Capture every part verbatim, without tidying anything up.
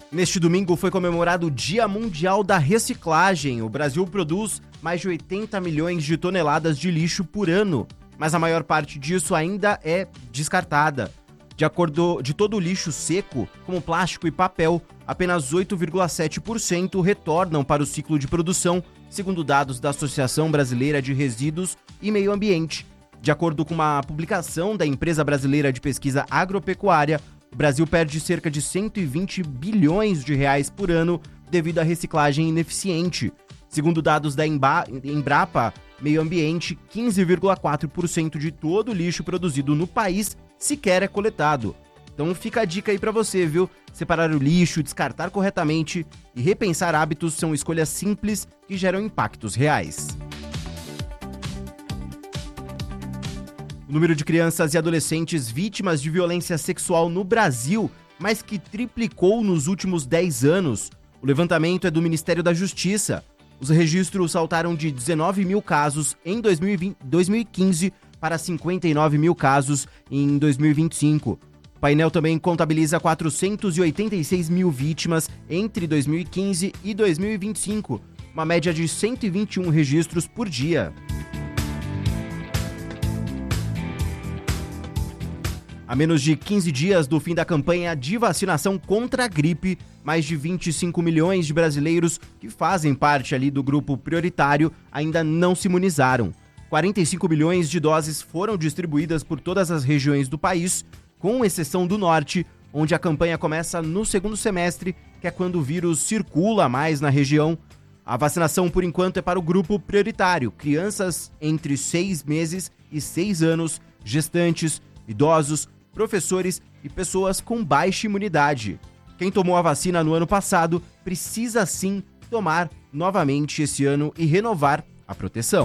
Neste domingo foi comemorado o Dia Mundial da Reciclagem. O Brasil produz mais de oitenta milhões de toneladas de lixo por ano, mas a maior parte disso ainda é descartada. De acordo de todo o lixo seco, como plástico e papel, apenas oito vírgula sete por cento retornam para o ciclo de produção, segundo dados da Associação Brasileira de Resíduos e Meio Ambiente. De acordo com uma publicação da Empresa Brasileira de Pesquisa Agropecuária, o Brasil perde cerca de cento e vinte bilhões de reais por ano devido à reciclagem ineficiente. Segundo dados da Emba- Embrapa Meio Ambiente, quinze vírgula quatro por cento de todo o lixo produzido no país sequer é coletado. Então fica a dica aí pra você, viu? Separar o lixo, descartar corretamente e repensar hábitos são escolhas simples que geram impactos reais. O número de crianças e adolescentes vítimas de violência sexual no Brasil mais que triplicou nos últimos dez anos. O levantamento é do Ministério da Justiça. Os registros saltaram de dezenove mil casos em dois mil e vinte, dois mil e quinze para cinquenta e nove mil casos em dois mil e vinte e cinco. O painel também contabiliza quatrocentos e oitenta e seis mil vítimas entre dois mil e quinze e dois mil e vinte e cinco, uma média de cento e vinte e um registros por dia. A menos de quinze dias do fim da campanha de vacinação contra a gripe, mais de vinte e cinco milhões de brasileiros que fazem parte ali do grupo prioritário ainda não se imunizaram. quarenta e cinco milhões de doses foram distribuídas por todas as regiões do país, com exceção do norte, onde a campanha começa no segundo semestre, que é quando o vírus circula mais na região. A vacinação, por enquanto, é para o grupo prioritário, crianças entre seis meses e seis anos, gestantes, idosos, professores e pessoas com baixa imunidade. Quem tomou a vacina no ano passado precisa sim tomar novamente esse ano e renovar a proteção.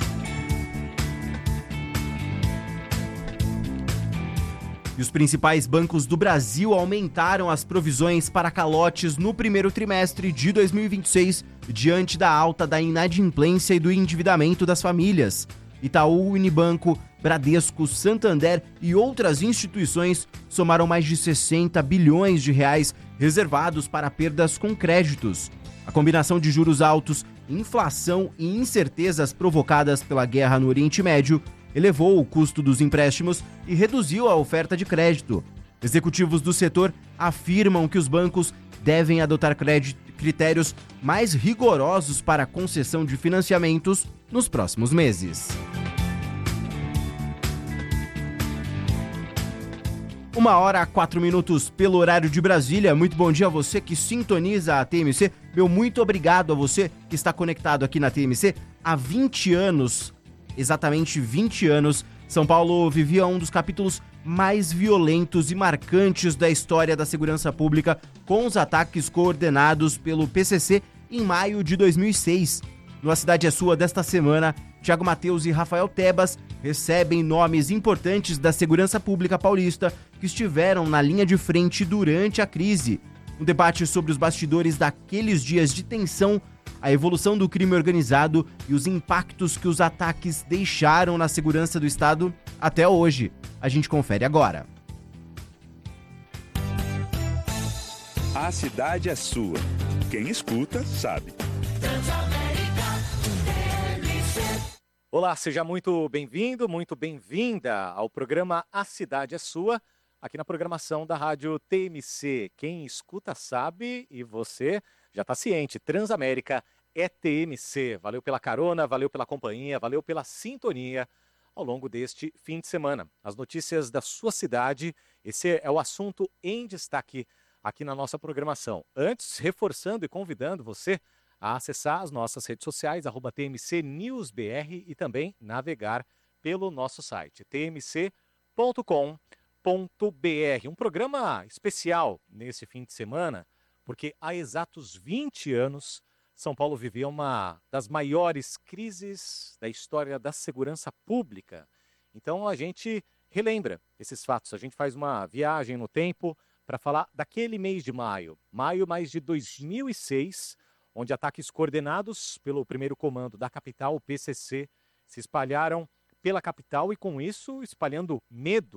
E os principais bancos do Brasil aumentaram as provisões para calotes no primeiro trimestre de dois mil e vinte e seis, diante da alta da inadimplência e do endividamento das famílias. Itaú, Unibanco, Bradesco, Santander e outras instituições somaram mais de sessenta bilhões de reais reservados para perdas com créditos. A combinação de juros altos, inflação e incertezas provocadas pela guerra no Oriente Médio elevou o custo dos empréstimos e reduziu a oferta de crédito. Executivos do setor afirmam que os bancos devem adotar crédito, critérios mais rigorosos para a concessão de financiamentos nos próximos meses. Uma hora, quatro minutos pelo horário de Brasília. Muito bom dia a você que sintoniza a T M C. Meu muito obrigado a você que está conectado aqui na T M C há vinte anos. Exatamente vinte anos, São Paulo vivia um dos capítulos mais violentos e marcantes da história da segurança pública, com os ataques coordenados pelo P C C em maio de dois mil e seis. No A Cidade é Sua desta semana, Thiago Mateus e Rafael Tebas recebem nomes importantes da segurança pública paulista que estiveram na linha de frente durante a crise. Um debate sobre os bastidores daqueles dias de tensão, a evolução do crime organizado e os impactos que os ataques deixaram na segurança do Estado até hoje. A gente confere agora. A cidade é sua. Quem escuta, sabe. Olá, seja muito bem-vindo, muito bem-vinda ao programa A Cidade é Sua, aqui na programação da Rádio T M C. Quem escuta sabe e você já está ciente, Transamérica é T M C. Valeu pela carona, valeu pela companhia, valeu pela sintonia ao longo deste fim de semana. As notícias da sua cidade, esse é o assunto em destaque aqui na nossa programação. Antes, reforçando e convidando você a acessar as nossas redes sociais, arroba T M C News B R, e também navegar pelo nosso site, t m c ponto com ponto b r. Um programa especial nesse fim de semana, porque há exatos vinte anos, São Paulo vivia uma das maiores crises da história da segurança pública. Então a gente relembra esses fatos, a gente faz uma viagem no tempo para falar daquele mês de maio, maio mais de dois mil e seis, onde ataques coordenados pelo primeiro comando da capital, o P C C, se espalharam pela capital e, com isso, espalhando medo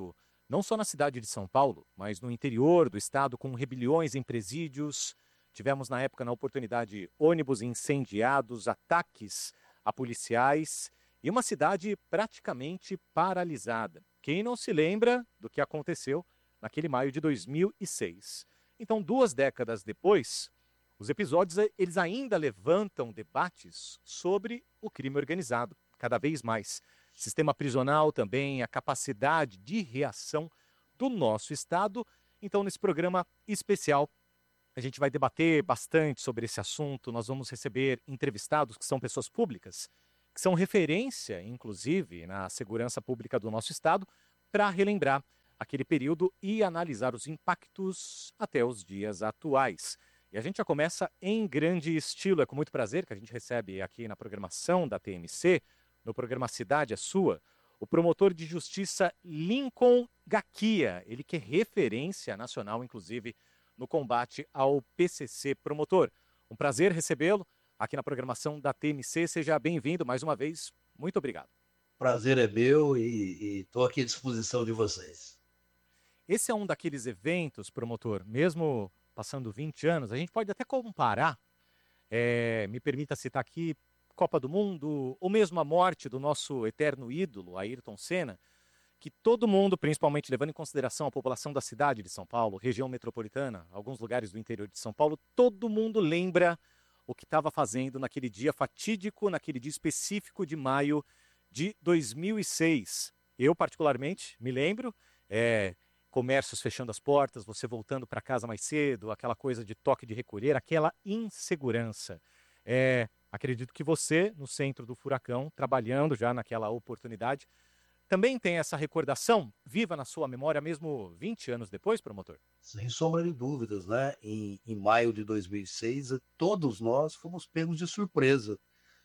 não só na cidade de São Paulo, mas no interior do estado, com rebeliões em presídios. Tivemos, na época, na oportunidade, ônibus incendiados, ataques a policiais e uma cidade praticamente paralisada. Quem não se lembra do que aconteceu naquele maio de dois mil e seis? Então, duas décadas depois, os episódios eles ainda levantam debates sobre o crime organizado, cada vez mais. Sistema prisional também, a capacidade de reação do nosso Estado. Então, nesse programa especial, a gente vai debater bastante sobre esse assunto. Nós vamos receber entrevistados que são pessoas públicas, que são referência, inclusive, na segurança pública do nosso Estado, para relembrar aquele período e analisar os impactos até os dias atuais. E a gente já começa em grande estilo. É com muito prazer que a gente recebe aqui na programação da T M C, no programa Cidade é Sua, o promotor de justiça Lincoln Gaquia, ele que é referência nacional, inclusive, no combate ao P C C. Promotor, um prazer recebê-lo aqui na programação da T M C. Seja bem-vindo mais uma vez. Muito obrigado. Prazer é meu e estou aqui à disposição de vocês. Esse é um daqueles eventos, promotor, mesmo passando vinte anos, a gente pode até comparar, é, me permita citar aqui, Copa do Mundo, ou mesmo a morte do nosso eterno ídolo, Ayrton Senna, que todo mundo, principalmente levando em consideração a população da cidade de São Paulo, região metropolitana, alguns lugares do interior de São Paulo, todo mundo lembra o que estava fazendo naquele dia fatídico, naquele dia específico de maio de dois mil e seis. Eu, particularmente, me lembro, é, comércios fechando as portas, você voltando para casa mais cedo, aquela coisa de toque de recolher, aquela insegurança. É, acredito que você, no centro do furacão, trabalhando já naquela oportunidade, também tem essa recordação viva na sua memória, mesmo vinte anos depois, promotor? Sem sombra de dúvidas, né? Em, em maio de dois mil e seis, todos nós fomos pegos de surpresa.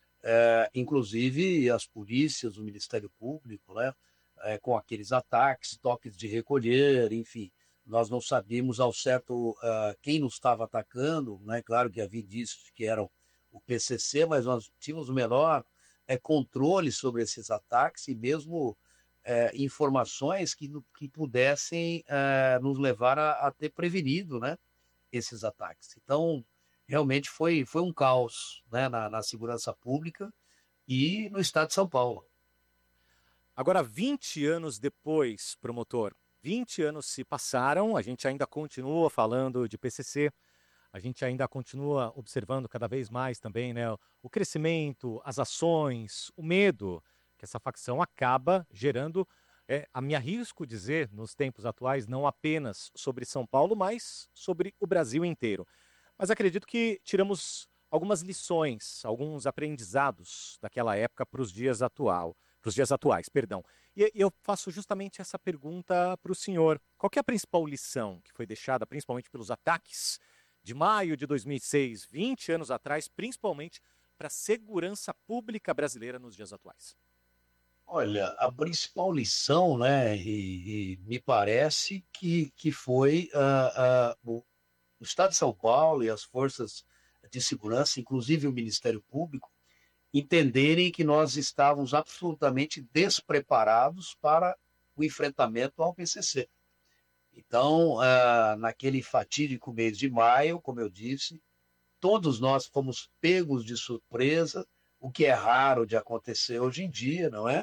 É, inclusive as polícias, o Ministério Público, né? É, com aqueles ataques, toques de recolher, enfim. Nós não sabíamos ao certo uh, quem nos estava atacando, né? Claro que havia indícios que eram o P C C, mas nós tínhamos o menor é, controle sobre esses ataques e mesmo é, informações que, que pudessem é, nos levar a, a ter prevenido, né, esses ataques. Então, realmente foi, foi um caos, né, na, na segurança pública e no estado de São Paulo. Agora, vinte anos depois, promotor, vinte anos se passaram, a gente ainda continua falando de P C C, a gente ainda continua observando cada vez mais também, né, o crescimento, as ações, o medo que essa facção acaba gerando, é, a me arrisco dizer, nos tempos atuais, não apenas sobre São Paulo, mas sobre o Brasil inteiro. Mas acredito que tiramos algumas lições, alguns aprendizados daquela época para os dias atual, para os dias atuais, perdão. E eu faço justamente essa pergunta para o senhor. Qual que é a principal lição que foi deixada, principalmente pelos ataques de maio de dois mil e seis, vinte anos atrás, principalmente para a segurança pública brasileira nos dias atuais? Olha, a principal lição, né, e, e me parece que, que foi uh, uh, o, o Estado de São Paulo e as forças de segurança, inclusive o Ministério Público, entenderem que nós estávamos absolutamente despreparados para o enfrentamento ao P C C. Então, uh, naquele fatídico mês de maio, como eu disse, todos nós fomos pegos de surpresa, o que é raro de acontecer hoje em dia, não é?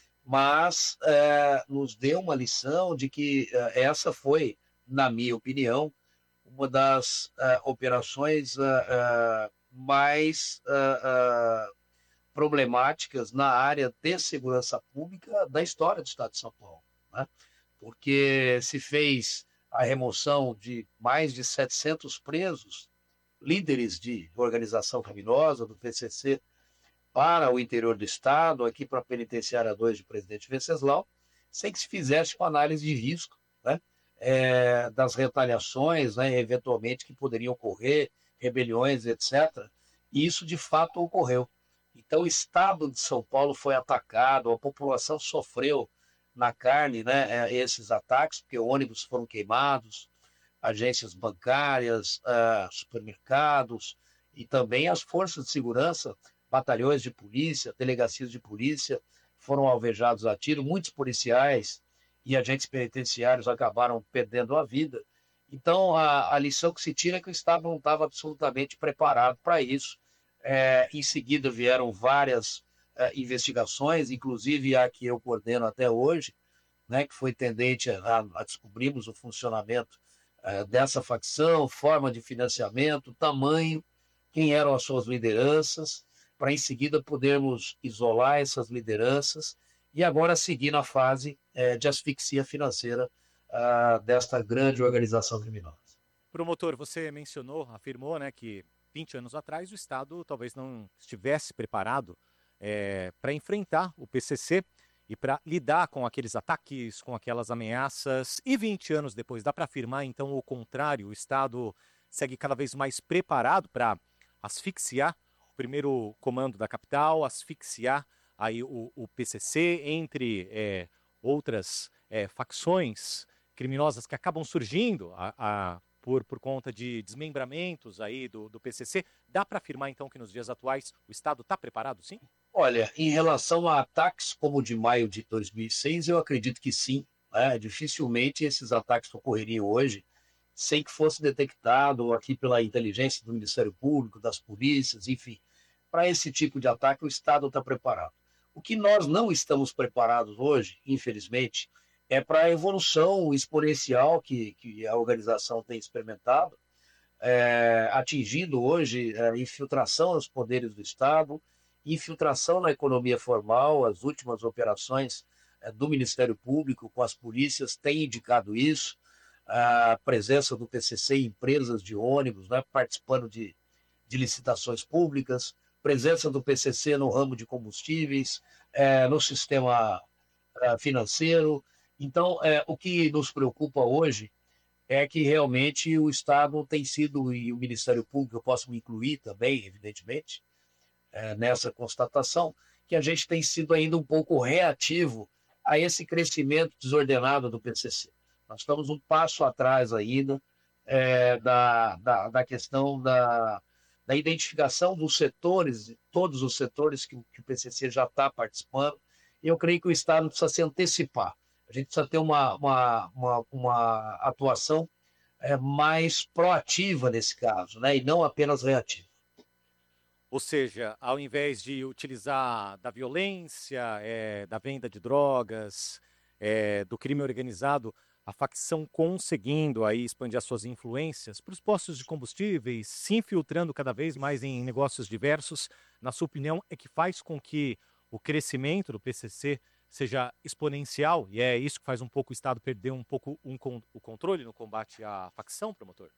Mas é, nos deu uma lição de que é, essa foi, na minha opinião, uma das é, operações é, é, mais é, é, problemáticas na área de segurança pública da história do Estado de São Paulo, né? Porque se fez a remoção de mais de setecentos presos, líderes de organização criminosa, do P C C, para o interior do estado, aqui para a penitenciária dois de Presidente Venceslau, sem que se fizesse uma análise de risco, né, é, das retaliações, né, eventualmente que poderiam ocorrer, rebeliões, etcétera. E isso de fato ocorreu. Então o estado de São Paulo foi atacado, a população sofreu na carne, né, esses ataques, porque ônibus foram queimados, agências bancárias, uh, supermercados e também as forças de segurança, batalhões de polícia, delegacias de polícia foram alvejados a tiro, muitos policiais e agentes penitenciários acabaram perdendo a vida. Então, a, a lição que se tira é que o Estado não estava absolutamente preparado para isso. É, em seguida vieram várias é, investigações, inclusive a que eu coordeno até hoje, né, que foi tendente a, a descobrirmos o funcionamento é, dessa facção, forma de financiamento, tamanho, quem eram as suas lideranças, para em seguida podermos isolar essas lideranças e agora seguir na fase é, de asfixia financeira uh, desta grande organização criminosa. Promotor, você mencionou, afirmou, né, que vinte anos atrás o Estado talvez não estivesse preparado é, para enfrentar o P C C e para lidar com aqueles ataques, com aquelas ameaças. E vinte anos depois, dá para afirmar então o contrário, o Estado segue cada vez mais preparado para asfixiar o primeiro comando da capital, asfixiar aí o, o P C C, entre é, outras é, facções criminosas que acabam surgindo a, a, por, por conta de desmembramentos aí do, do P C C. Dá para afirmar, então, que nos dias atuais o Estado está preparado, sim? Olha, em relação a ataques como o de maio de dois mil e seis, eu acredito que sim. Né? Dificilmente esses ataques ocorreriam hoje sem que fosse detectado aqui pela inteligência do Ministério Público, das polícias, enfim. Para esse tipo de ataque, o Estado está preparado. O que nós não estamos preparados hoje, infelizmente, é para a evolução exponencial que, que a organização tem experimentado, é, atingindo hoje a infiltração nos poderes do Estado, infiltração na economia formal. As últimas operações é, do Ministério Público com as polícias têm indicado isso, a presença do P C C em empresas de ônibus, né, participando de, de licitações públicas, presença do P C C no ramo de combustíveis, é, no sistema é, financeiro. Então, é, o que nos preocupa hoje é que realmente o Estado tem sido, e o Ministério Público, eu posso me incluir também, evidentemente, é, nessa constatação, que a gente tem sido ainda um pouco reativo a esse crescimento desordenado do P C C. Nós estamos um passo atrás ainda é, da, da, da questão da, da identificação dos setores, todos os setores que, que o P C C já está participando. E eu creio que o Estado precisa se antecipar. A gente precisa ter uma, uma, uma, uma atuação é, mais proativa nesse caso, né? E não apenas reativa. Ou seja, ao invés de utilizar da violência, é, da venda de drogas, é, do crime organizado, a facção conseguindo aí expandir as suas influências para os postos de combustíveis, se infiltrando cada vez mais em negócios diversos, na sua opinião, é que faz com que o crescimento do P C C seja exponencial, e é isso que faz um pouco o Estado perder um pouco um, o controle no combate à facção, promotor?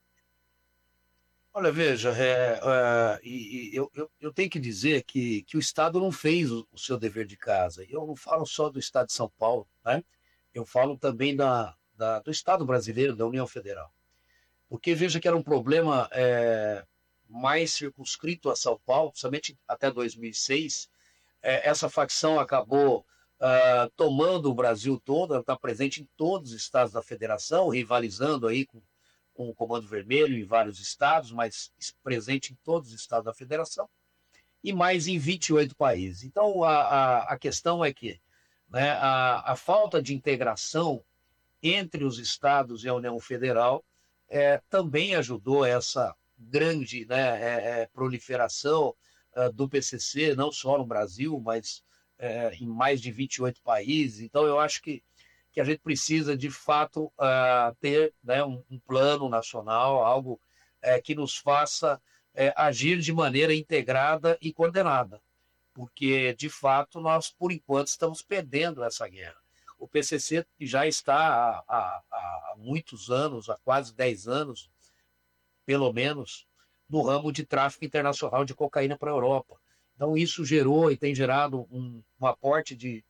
Olha, veja, é, é, e, e eu, eu, eu tenho que dizer que, que o Estado não fez o, o seu dever de casa. Eu não falo só do Estado de São Paulo, né? Eu falo também da, da, do Estado brasileiro, da União Federal. Porque veja que era um problema é, mais circunscrito a São Paulo, principalmente até dois mil e seis. É, essa facção acabou uh, tomando o Brasil todo, ela está presente em todos os estados da federação, rivalizando aí com com o Comando Vermelho em vários estados, mas presente em todos os estados da federação, e mais em vinte e oito países. Então, a, a, a questão é que, né, a, a falta de integração entre os estados e a União Federal é, também ajudou essa grande, né, é, é, proliferação é, do P C C, não só no Brasil, mas é, em mais de vinte e oito países. Então, eu acho que que a gente precisa, de fato, uh, ter, né, um, um plano nacional, algo uh, que nos faça uh, agir de maneira integrada e coordenada, porque, de fato, nós, por enquanto, estamos perdendo essa guerra. O P C C já está há, há, há muitos anos, há quase dez anos, pelo menos, no ramo de tráfico internacional de cocaína para a Europa. Então, isso gerou e tem gerado um, um aporte de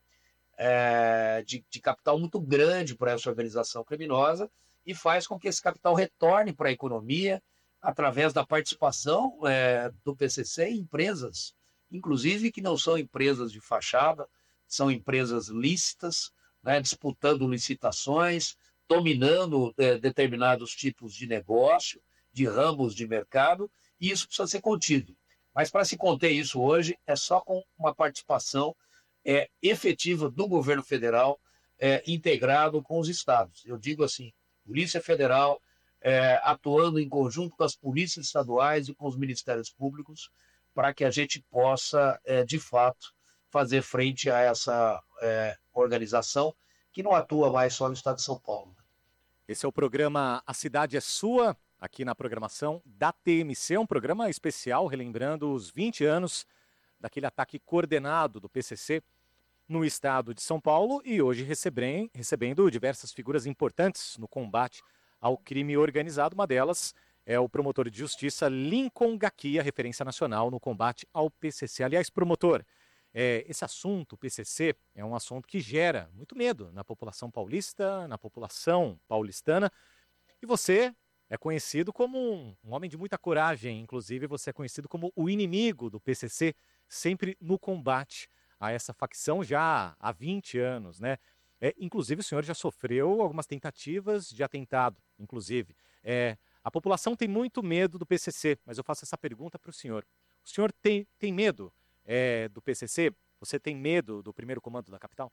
É, de, de capital muito grande para essa organização criminosa e faz com que esse capital retorne para a economia através da participação é, do P C C em empresas, inclusive que não são empresas de fachada, são empresas lícitas, né, disputando licitações, dominando é, determinados tipos de negócio, de ramos de mercado, e isso precisa ser contido. Mas para se conter isso hoje é só com uma participação É, efetiva do governo federal, é, integrado com os estados. Eu digo assim, Polícia Federal é, atuando em conjunto com as polícias estaduais e com os ministérios públicos para que a gente possa, é, de fato, fazer frente a essa é, organização que não atua mais só no estado de São Paulo. Esse é o programa A Cidade é Sua, aqui na programação da T M C, um programa especial relembrando os vinte anos daquele ataque coordenado do P C C no estado de São Paulo e hoje recebem, recebendo diversas figuras importantes no combate ao crime organizado. Uma delas é o promotor de justiça Lincoln Gakia, referência nacional no combate ao P C C. Aliás, promotor, é, esse assunto, o P C C, é um assunto que gera muito medo na população paulista, na população paulistana. E você é conhecido como um, um homem de muita coragem, inclusive você é conhecido como o inimigo do P C C, sempre no combate a essa facção já há vinte anos, né? É, inclusive o senhor já sofreu algumas tentativas de atentado, inclusive. É, a população tem muito medo do P C C, mas eu faço essa pergunta para o senhor. O senhor tem, tem medo é, do P C C? Você tem medo do primeiro comando da capital?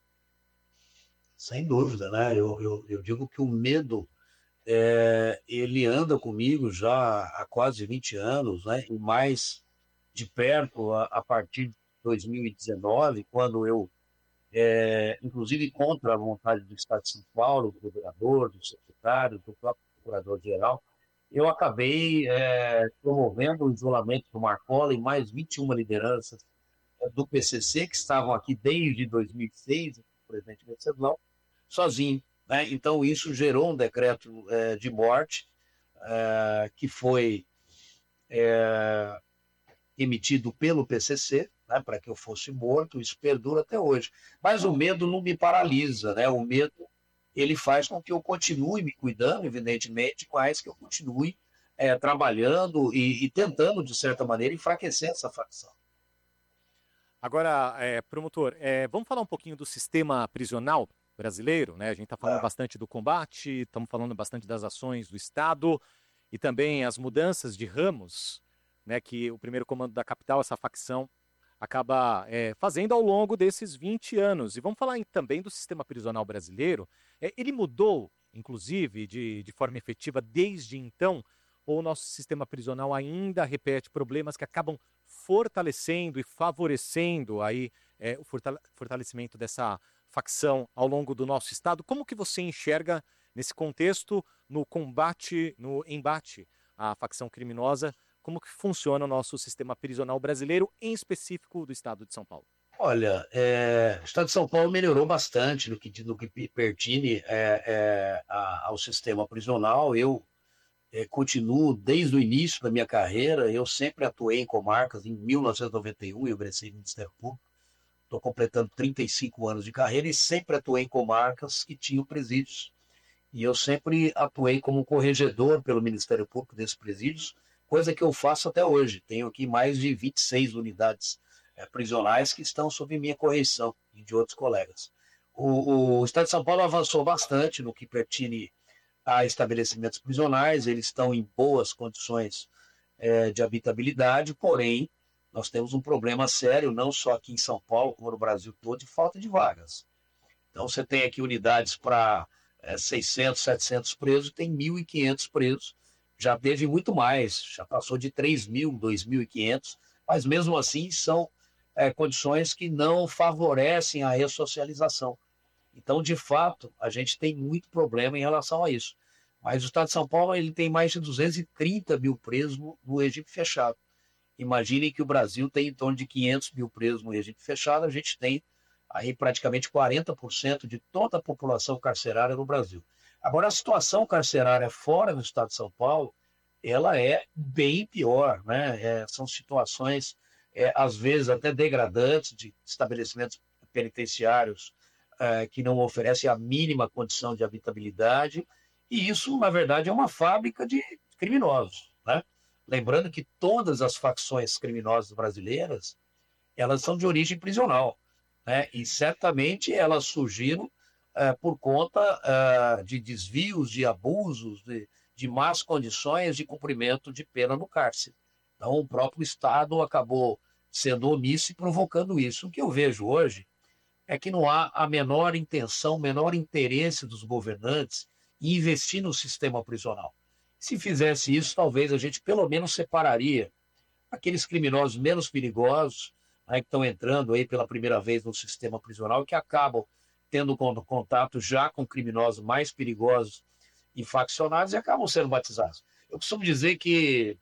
Sem dúvida, né? Eu, eu, eu digo que o medo, é, ele anda comigo já há quase vinte anos, né? E mais de perto a, a partir de dois mil e dezenove, quando eu, é, inclusive contra a vontade do Estado de São Paulo, do governador, do secretário, do próprio procurador-geral, eu acabei é, promovendo o isolamento do Marcola e mais vinte e uma lideranças do P C C, que estavam aqui desde dois mil e seis, o presidente Venceslau, sozinho. Né? Então, isso gerou um decreto é, de morte, é, que foi é, emitido pelo P C C, né, para que eu fosse morto. Isso perdura até hoje. Mas o medo não me paralisa, né? O medo, ele faz com que eu continue me cuidando, evidentemente, mas que eu continue é, trabalhando e, e tentando, de certa maneira, enfraquecer essa facção. Agora, é, promotor, é, vamos falar um pouquinho do sistema prisional brasileiro, né? A gente está falando é. bastante do combate, estamos falando bastante das ações do Estado e também as mudanças de ramos, né, que o primeiro comando da capital, essa facção, acaba é, fazendo ao longo desses vinte anos. E vamos falar em, também do sistema prisional brasileiro. É, ele mudou, inclusive, de, de forma efetiva desde então, ou o nosso sistema prisional ainda repete problemas que acabam fortalecendo e favorecendo aí, é, o fortalecimento dessa facção ao longo do nosso estado? Como que você enxerga nesse contexto, no combate, no embate à facção criminosa, como que funciona o nosso sistema prisional brasileiro, em específico do estado de São Paulo? Olha, é, o estado de São Paulo melhorou bastante no que, no que pertine é, é, a, ao sistema prisional. Eu é, continuo desde o início da minha carreira, eu sempre atuei em comarcas. Em mil novecentos e noventa e um eu ingressei no Ministério Público, estou completando trinta e cinco anos de carreira e sempre atuei em comarcas que tinham presídios. E eu sempre atuei como corregedor pelo Ministério Público desses presídios, coisa que eu faço até hoje. Tenho aqui mais de vinte e seis unidades é, prisionais que estão sob minha correção e de outros colegas. O, o Estado de São Paulo avançou bastante no que pertine a estabelecimentos prisionais, eles estão em boas condições é, de habitabilidade, porém, nós temos um problema sério, não só aqui em São Paulo, como no Brasil todo, de falta de vagas. Então, você tem aqui unidades para é, seiscentos, setecentos presos, tem mil e quinhentos presos. Já teve muito mais, já passou de três mil, dois mil e quinhentos, mas mesmo assim são é, condições que não favorecem a ressocialização. Então, de fato, a gente tem muito problema em relação a isso. Mas o Estado de São Paulo ele tem mais de duzentos e trinta mil presos no, no regime fechado. Imaginem que o Brasil tem em torno de quinhentos mil presos no regime fechado, a gente tem aí praticamente quarenta por cento de toda a população carcerária no Brasil. Agora, a situação carcerária fora do Estado de São Paulo, ela é bem pior, né? É, são situações, é, às vezes, até degradantes, de estabelecimentos penitenciários é, que não oferecem a mínima condição de habitabilidade, e isso, na verdade, é uma fábrica de criminosos, né? Lembrando que todas as facções criminosas brasileiras, elas são de origem prisional, né? E certamente elas surgiram uh, por conta uh, de desvios, de abusos, de, de más condições de cumprimento de pena no cárcere. Então o próprio Estado acabou sendo omisso e provocando isso. O que eu vejo hoje é que não há a menor intenção, menor interesse dos governantes em investir no sistema prisional. Se fizesse isso, talvez a gente pelo menos separaria aqueles criminosos menos perigosos, né, que estão entrando aí pela primeira vez no sistema prisional, que acabam tendo contato já com criminosos mais perigosos e faccionados e acabam sendo batizados. Eu costumo dizer que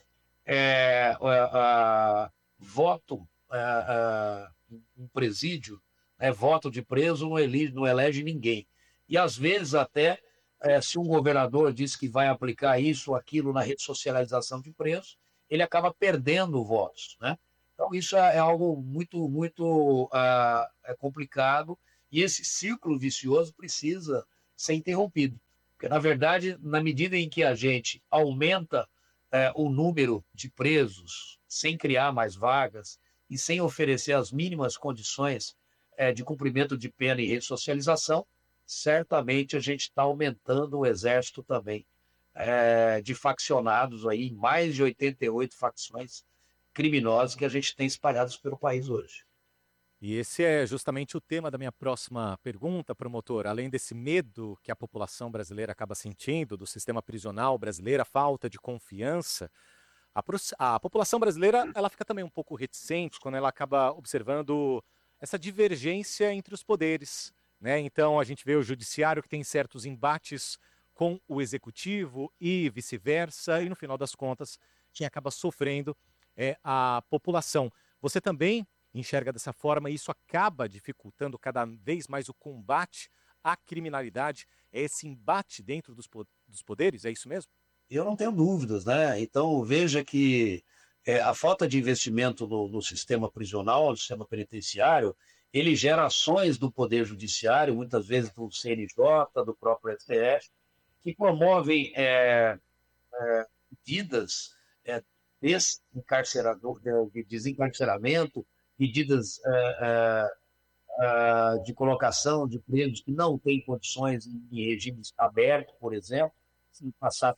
é, a, a, voto a, a, em presídio, né, voto de preso não elege, não elege ninguém. E às vezes até, é, se um governador diz que vai aplicar isso ou aquilo na ressocialização de presos, ele acaba perdendo votos, né? Então isso é, é algo muito, muito uh, é complicado e esse círculo vicioso precisa ser interrompido. Porque, na verdade, na medida em que a gente aumenta é, o número de presos sem criar mais vagas e sem oferecer as mínimas condições é, de cumprimento de pena e ressocialização, certamente a gente está aumentando o exército também é, de faccionados aí, mais de oitenta e oito facções criminosas que a gente tem espalhados pelo país hoje. E esse é justamente o tema da minha próxima pergunta, promotor. Além desse medo que a população brasileira acaba sentindo do sistema prisional brasileiro, a falta de confiança, a, a população brasileira ela fica também um pouco reticente quando ela acaba observando essa divergência entre os poderes, né? Então a gente vê o judiciário que tem certos embates com o executivo e vice-versa, e no final das contas, quem acaba sofrendo é a população. Você também enxerga dessa forma e isso acaba dificultando cada vez mais o combate à criminalidade, é esse embate dentro dos, dos poderes, é isso mesmo? Eu não tenho dúvidas, né? Então veja que é, a falta de investimento no, no sistema prisional, no sistema penitenciário, ele gera ações do Poder Judiciário, muitas vezes do C N J, do próprio S T F, que promovem é, é, medidas é, desencarcerador, de desencarceramento, medidas é, é, de colocação de presos que não têm condições em regimes abertos, por exemplo, se passar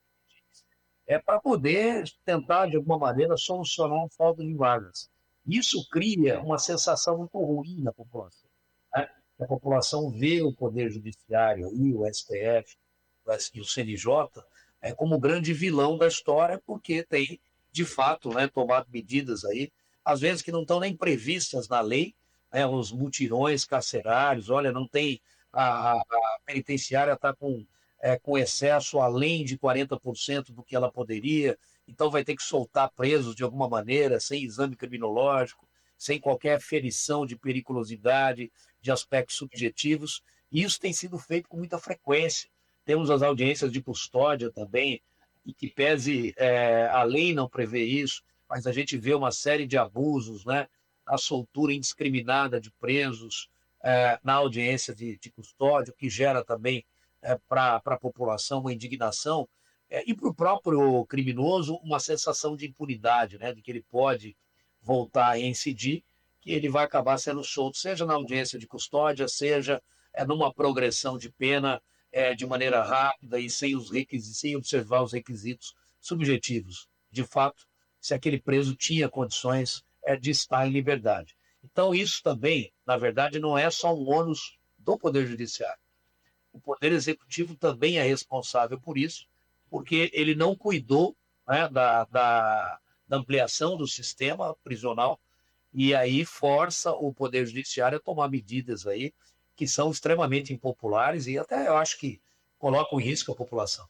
é para poder tentar, de alguma maneira, solucionar a falta de vagas. Isso cria uma sensação muito ruim na população. Né? A população vê o Poder Judiciário, e o S T F e o C N J é, como o grande vilão da história, porque tem, de fato, né, tomado medidas aí, às vezes que não estão nem previstas na lei, né, os mutirões carcerários, olha, não tem, a, a, a penitenciária está com É, com excesso além de quarenta por cento do que ela poderia, então vai ter que soltar presos de alguma maneira, sem exame criminológico, sem qualquer aferição de periculosidade, de aspectos subjetivos, e isso tem sido feito com muita frequência. Temos as audiências de custódia também, e que pese é, a lei não prevê isso, mas a gente vê uma série de abusos, né? A soltura indiscriminada de presos é, na audiência de, de custódia, que gera também É, para a população uma indignação é, e para o próprio criminoso uma sensação de impunidade, né, de que ele pode voltar a incidir, que ele vai acabar sendo solto, seja na audiência de custódia, seja é, numa progressão de pena é, de maneira rápida e sem, os requisitos, sem observar os requisitos subjetivos, de fato, se aquele preso tinha condições é, de estar em liberdade. Então isso também, na verdade, não é só um ônus do Poder Judiciário. O Poder Executivo também é responsável por isso, porque ele não cuidou, né, da, da, da ampliação do sistema prisional e aí força o Poder Judiciário a tomar medidas aí que são extremamente impopulares e até eu acho que colocam em risco a população.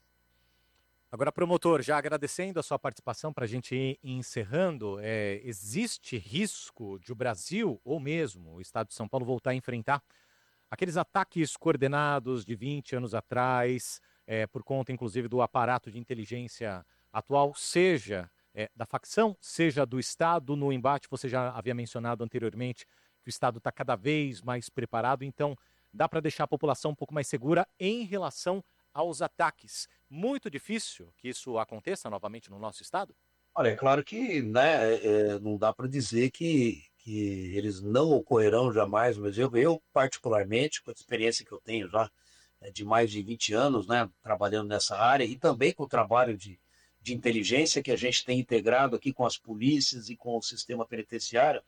Agora, promotor, já agradecendo a sua participação para a gente ir encerrando, é, existe risco de o Brasil, ou mesmo o Estado de São Paulo, voltar a enfrentar aqueles ataques coordenados de vinte anos atrás, é, por conta, inclusive, do aparato de inteligência atual, seja é, da facção, seja do Estado no embate? Você já havia mencionado anteriormente que o Estado está cada vez mais preparado, então dá para deixar a população um pouco mais segura em relação aos ataques. Muito difícil que isso aconteça novamente no nosso Estado? Olha, é claro que, né, é, não dá para dizer que que eles não ocorrerão jamais, mas eu, eu particularmente, com a experiência que eu tenho já é, de mais de vinte anos, né, trabalhando nessa área, e também com o trabalho de, de inteligência que a gente tem integrado aqui com as polícias e com o sistema penitenciário,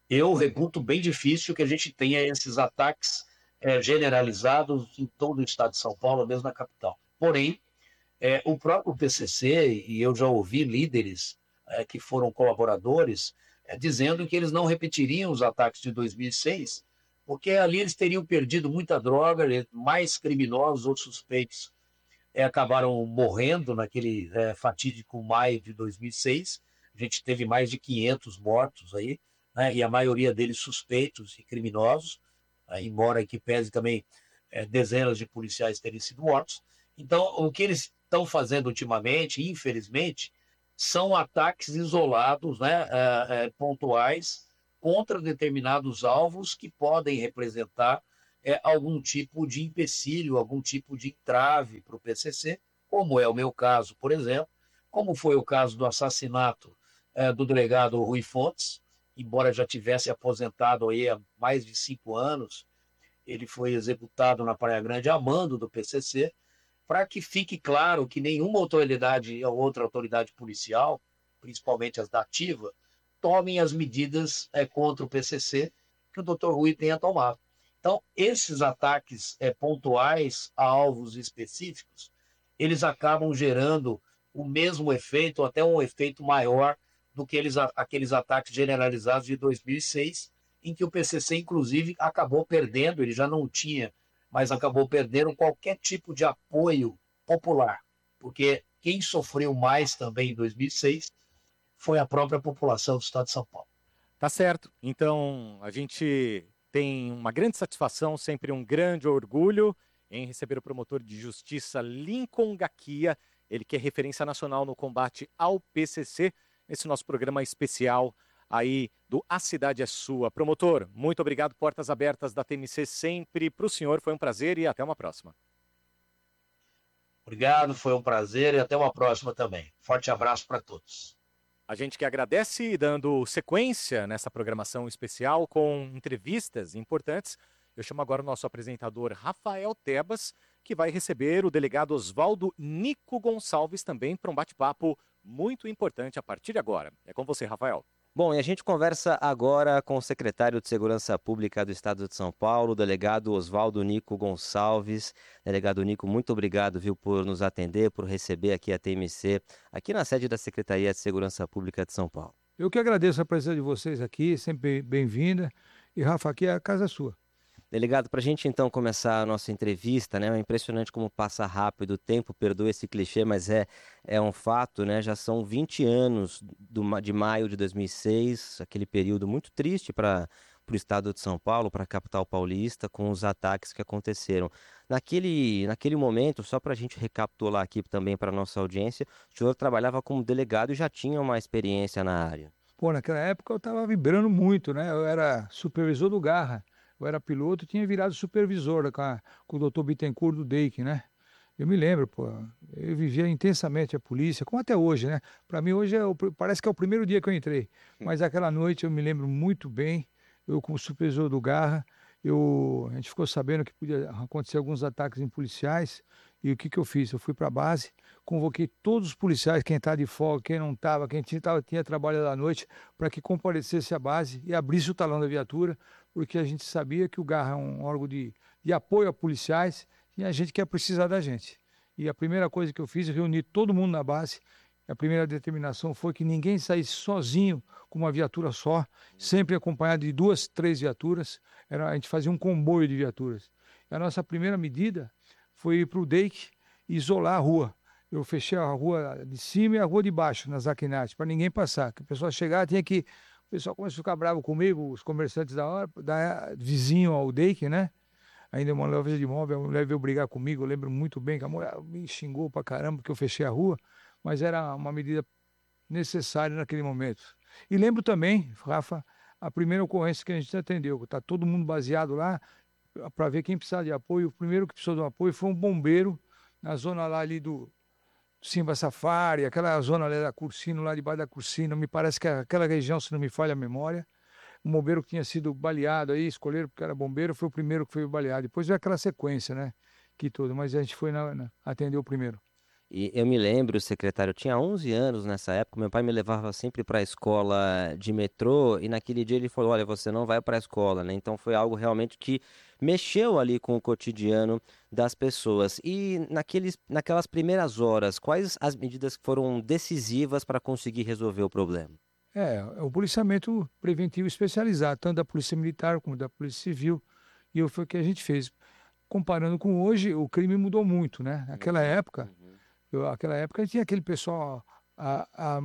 Eu reputo bem difícil que a gente tenha esses ataques é, generalizados em todo o estado de São Paulo, mesmo na capital. Porém, é, o próprio P C C, e eu já ouvi líderes é, que foram colaboradores, é, dizendo que eles não repetiriam os ataques de dois mil e seis, porque ali eles teriam perdido muita droga, mais criminosos ou suspeitos é, acabaram morrendo naquele é, fatídico maio de dois mil e seis. A gente teve mais de quinhentos mortos aí, né, e a maioria deles suspeitos e criminosos, né, embora que pese também é, dezenas de policiais terem sido mortos. Então, o que eles estão fazendo ultimamente, infelizmente, são ataques isolados, né, é, é, pontuais, contra determinados alvos que podem representar é, algum tipo de empecilho, algum tipo de entrave para o P C C, como é o meu caso, por exemplo, como foi o caso do assassinato é, do delegado Rui Fontes, embora já tivesse aposentado aí há mais de cinco anos, ele foi executado na Praia Grande a mando do P C C, para que fique claro que nenhuma autoridade ou outra autoridade policial, principalmente as da ativa, tomem as medidas é, contra o P C C que o doutor Rui tenha tomado. Então, esses ataques é, pontuais a alvos específicos, eles acabam gerando o mesmo efeito, ou até um efeito maior do que eles, aqueles ataques generalizados de dois mil e seis, em que o P C C, inclusive, acabou perdendo, ele já não tinha, mas acabou perdendo qualquer tipo de apoio popular, porque quem sofreu mais também em dois mil e seis foi a própria população do estado de São Paulo. Tá certo. Então, a gente tem uma grande satisfação, sempre um grande orgulho em receber o promotor de justiça Lincoln Gaquia, ele que é referência nacional no combate ao P C C, nesse nosso programa especial aí do A Cidade é Sua. Promotor, muito obrigado, portas abertas da T M C sempre para o senhor, foi um prazer e até uma próxima. Obrigado, foi um prazer e até uma próxima também. Forte abraço para todos. A gente que agradece, dando sequência nessa programação especial com entrevistas importantes. Eu chamo agora o nosso apresentador Rafael Tebas, que vai receber o delegado Oswaldo Nico Gonçalves também para um bate-papo muito importante a partir de agora. É com você, Rafael. Bom, e a gente conversa agora com o secretário de Segurança Pública do Estado de São Paulo, o delegado Oswaldo Nico Gonçalves. Delegado Nico, muito obrigado, viu, por nos atender, por receber aqui a T M C, aqui na sede da Secretaria de Segurança Pública de São Paulo. Eu que agradeço a presença de vocês aqui, sempre bem-vinda. E, Rafa, aqui é a casa sua. Delegado, para a gente então começar a nossa entrevista, né? É impressionante como passa rápido o tempo, perdoa esse clichê, mas é, é um fato, né? Já são vinte anos do, de maio de dois mil e seis, aquele período muito triste para o estado de São Paulo, para a capital paulista, com os ataques que aconteceram. Naquele, naquele momento, só para a gente recapitular aqui também para a nossa audiência, o senhor trabalhava como delegado e já tinha uma experiência na área. Pô, naquela época eu estava vibrando muito, né? Eu era supervisor do Garra. Eu era piloto e tinha virado supervisor com, a, com o doutor Bittencourt do D E I C, né? Eu me lembro, pô, eu vivia intensamente a polícia, como até hoje, né? Para mim hoje é o, parece que é o primeiro dia que eu entrei, mas aquela noite eu me lembro muito bem, eu como supervisor do Garra, eu, a gente ficou sabendo que podia acontecer alguns ataques em policiais, e o que que eu fiz? Eu fui para a base, convoquei todos os policiais, quem estava de folga, quem não estava, quem tinha, tava, tinha trabalhado à noite, para que comparecesse à base e abrisse o talão da viatura, porque a gente sabia que o Garra é um órgão de, de apoio a policiais e a gente quer precisar da gente. E a primeira coisa que eu fiz, eu reuni todo mundo na base. A primeira determinação foi que ninguém saísse sozinho com uma viatura só, sempre acompanhado de duas, três viaturas. Era, a gente fazia um comboio de viaturas. E a nossa primeira medida foi ir para o D E I C e isolar a rua. Eu fechei a rua de cima e a rua de baixo, nas Aquinates, para ninguém passar. Que a pessoa chegar tinha que... O pessoal começou a ficar bravo comigo, os comerciantes da hora, da, vizinho ao D E I C, né? Ainda uma loja de imóvel, a mulher veio brigar comigo, eu lembro muito bem que a mulher me xingou pra caramba porque eu fechei a rua, mas era uma medida necessária naquele momento. E lembro também, Rafa, a primeira ocorrência que a gente atendeu, tá todo mundo baseado lá para ver quem precisava de apoio. O primeiro que precisou de um apoio foi um bombeiro na zona lá ali do Simba Safari, aquela zona ali da Cursino, lá debaixo da Cursino, me parece que aquela região, se não me falha a memória, um bombeiro que tinha sido baleado aí, escolheram porque era bombeiro, foi o primeiro que foi baleado. Depois veio aquela sequência, né, que tudo, mas a gente foi na, na, atender o primeiro. E eu me lembro, secretário, eu tinha onze anos nessa época, meu pai me levava sempre para a escola de metrô e naquele dia ele falou, olha, você não vai para a escola, né? Então foi algo realmente que mexeu ali com o cotidiano das pessoas. E naqueles, naquelas primeiras horas, quais as medidas que foram decisivas para conseguir resolver o problema? É, é o policiamento preventivo especializado, tanto da Polícia Militar como da Polícia Civil, e foi o que a gente fez. Comparando com hoje, o crime mudou muito, né? Naquela época, eu, naquela época tinha aquele pessoal, a, a,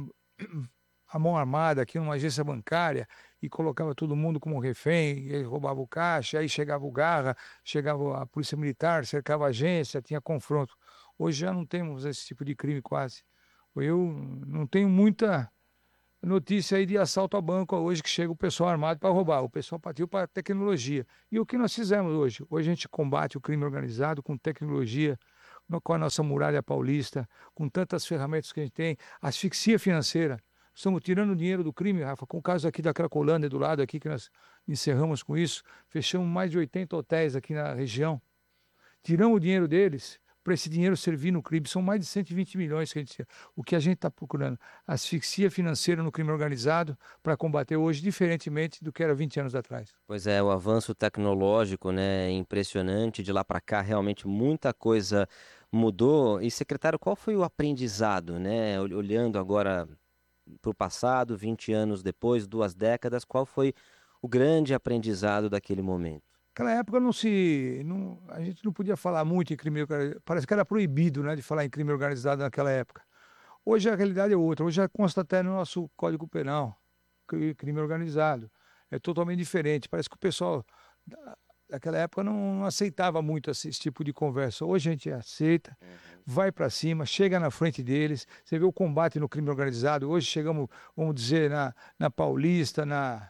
a mão armada aqui numa agência bancária e colocava todo mundo como refém, e aí roubava o caixa, aí chegava o Garra, chegava a Polícia Militar, cercava a agência, tinha confronto. Hoje já não temos esse tipo de crime quase. Eu não tenho muita notícia aí de assalto a banco hoje que chega o pessoal armado para roubar. O pessoal partiu para a tecnologia. E o que nós fizemos hoje? Hoje a gente combate o crime organizado com tecnologia, no- com a nossa muralha paulista, com tantas ferramentas que a gente tem, asfixia financeira. Estamos tirando o dinheiro do crime, Rafa, com o caso aqui da Cracolândia do lado aqui, que nós encerramos com isso. Fechamos mais de oitenta hotéis aqui na região. Tiramos o dinheiro deles para esse dinheiro servir no crime. São mais de cento e vinte milhões que a gente... O que a gente está procurando? Asfixia financeira no crime organizado para combater hoje, diferentemente do que era vinte anos atrás. Pois é, o avanço tecnológico, né, é impressionante. De lá para cá, realmente muita coisa mudou. E, secretário, qual foi o aprendizado, né, ol- olhando agora para o passado, vinte anos depois, duas décadas, qual foi o grande aprendizado daquele momento? Naquela época não se, não- a gente não podia falar muito em crime organizado. Parece que era proibido, né, de falar em crime organizado naquela época. Hoje a realidade é outra. Hoje já consta até no nosso Código Penal, cri- crime organizado. É totalmente diferente. Parece que o pessoal da- daquela época não, não aceitava muito esse, esse tipo de conversa. Hoje a gente aceita, vai para cima, chega na frente deles. Você vê o combate no crime organizado. Hoje chegamos, vamos dizer, na, na Paulista, na,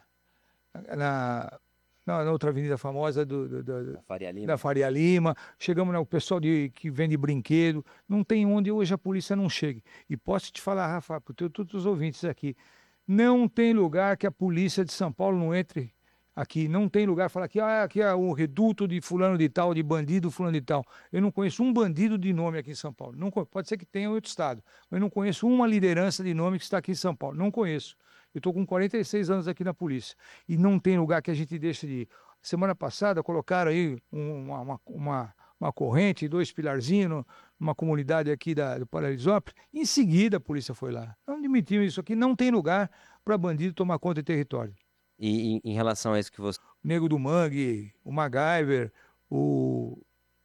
na, na, na outra avenida famosa do, do- do- A Faria Lima? da Faria Lima, chegamos no pessoal de, que vende brinquedo, não tem onde hoje a polícia não chegue. E posso te falar, Rafa, para todos os ouvintes aqui, não tem lugar que a polícia de São Paulo não entre aqui, não tem lugar, fala que ah, aqui é o reduto de fulano de tal, de bandido fulano de tal. Eu não conheço um bandido de nome aqui em São Paulo. Não, co- pode ser que tenha em outro estado, mas eu não conheço uma liderança de nome que está aqui em São Paulo. Não conheço. Eu estou com quarenta e seis anos aqui na polícia e não tem lugar que a gente deixe de ir. Semana passada colocaram aí um- uma, uma, uma, uma corrente, dois pilarzinhos, no- numa comunidade aqui da, do Paraisópolis. Em seguida a polícia foi lá. Não admitiam isso aqui, não tem lugar para bandido tomar conta de território. E em, em relação a isso que você... O Nego do Mangue, o MacGyver, o...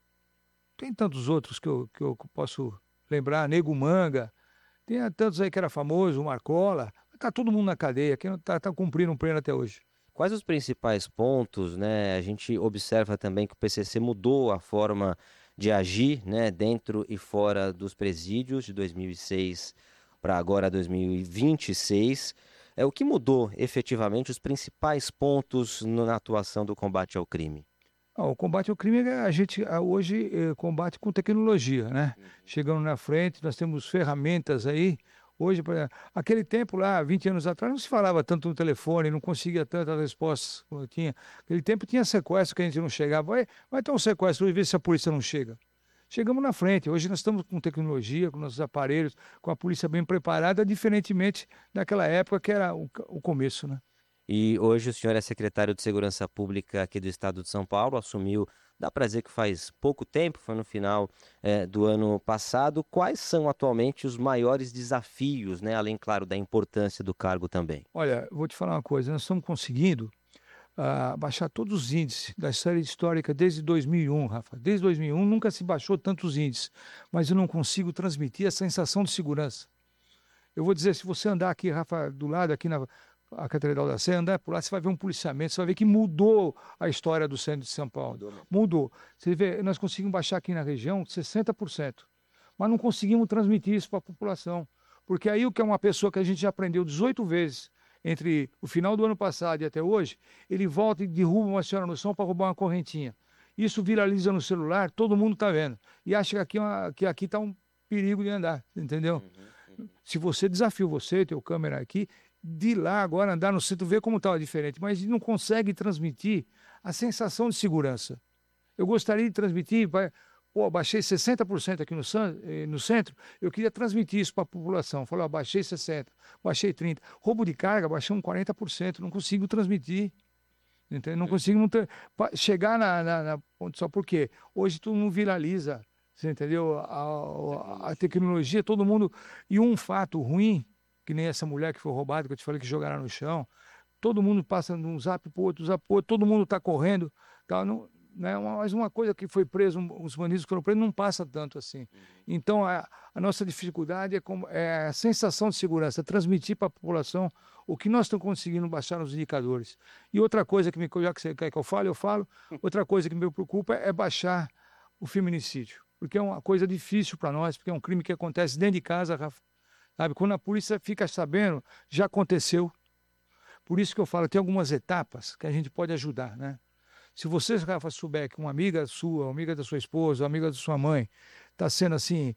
Tem tantos outros que eu, que eu posso lembrar, Nego Manga, tem tantos aí que era famoso, o Marcola. Está todo mundo na cadeia, quem não está tá cumprindo um pleno até hoje. Quais os principais pontos, né? A gente observa também que o P C C mudou a forma de agir, né, dentro e fora dos presídios de dois mil e seis para agora dois mil e vinte e seis. É o que mudou efetivamente os principais pontos no- na atuação do combate ao crime? Ah, o combate ao crime, a gente ah, hoje eh, combate com tecnologia, né? Chegando na frente, nós temos ferramentas aí. Hoje, por exemplo, aquele tempo lá, vinte anos atrás, não se falava tanto no telefone, não conseguia tantas respostas como tinha. Aquele tempo tinha sequestro que a gente não chegava. Vai, vai ter um sequestro e ver se a polícia não chega. Chegamos na frente. Hoje nós estamos com tecnologia, com nossos aparelhos, com a polícia bem preparada, diferentemente daquela época que era o, o começo, né? E hoje o senhor é secretário de Segurança Pública aqui do estado de São Paulo, assumiu, dá para dizer que faz pouco tempo, foi no final eh, do ano passado. Quais são atualmente os maiores desafios, né? Além, claro, da importância do cargo também? Olha, eu vou te falar uma coisa, nós estamos conseguindo ah, baixar todos os índices da série histórica desde dois mil e um, Rafa. Desde dois mil e um nunca se baixou tantos índices, mas eu não consigo transmitir a sensação de segurança. Eu vou dizer, se você andar aqui, Rafa, do lado, aqui na a Catedral da Sé, andar por lá, você vai ver um policiamento, você vai ver que mudou a história do centro de São Paulo. Mudou mesmo. Mudou. Você vê, nós conseguimos baixar aqui na região sessenta por cento, mas não conseguimos transmitir isso para a população. Porque aí o que é uma pessoa que a gente já aprendeu dezoito vezes entre o final do ano passado e até hoje, ele volta e derruba uma senhora no chão para roubar uma correntinha. Isso viraliza no celular, todo mundo está vendo. E acha que aqui é uma- que aqui está um perigo de andar, entendeu? Se você desafia você, teu câmera aqui, de lá agora andar no centro, ver como estava diferente, mas não consegue transmitir a sensação de segurança. Eu gostaria de transmitir, vai, pô, baixei sessenta por cento aqui no, no centro, eu queria transmitir isso para a população. Falei, ó, baixei sessenta por cento, baixei trinta por cento. Roubo de carga, baixei um quarenta por cento, não consigo transmitir. Entendeu? Não consigo não ter, chegar na, na, na ponte só. Por quê? Hoje todo mundo viraliza, você entendeu? A, a, a tecnologia, todo mundo... E um fato ruim, que nem essa mulher que foi roubada, que eu te falei que jogaram no chão, todo mundo passa de um zap para o outro, zap para outro, todo mundo está correndo, tá? Não, né? Mas uma coisa que foi preso, os bandidos que foram presos, não passa tanto assim. Então, a, a nossa dificuldade é, como, é a sensação de segurança, transmitir para a população o que nós estamos conseguindo baixar nos indicadores. E outra coisa que me, já que você quer que eu fale, eu falo, outra coisa que me preocupa é baixar o feminicídio, porque é uma coisa difícil para nós, porque é um crime que acontece dentro de casa, Rafa, sabe? Quando a polícia fica sabendo, já aconteceu. Por isso que eu falo, tem algumas etapas que a gente pode ajudar, né? Se você, Rafa, souber que uma amiga sua, uma amiga da sua esposa, uma amiga da sua mãe, está sendo assim,